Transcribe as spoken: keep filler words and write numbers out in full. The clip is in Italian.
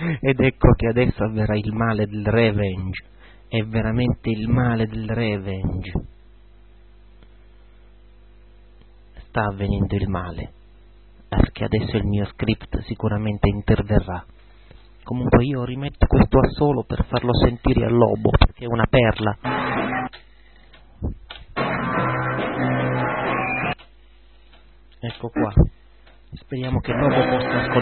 Ed ecco che adesso avverrà il male del revenge. È veramente il male del revenge. Sta avvenendo il male, perché adesso il mio script sicuramente interverrà. Comunque io rimetto questo assolo per farlo sentire al lobo, perché è una perla. Ecco qua. Speriamo che il lobo possa ascoltare.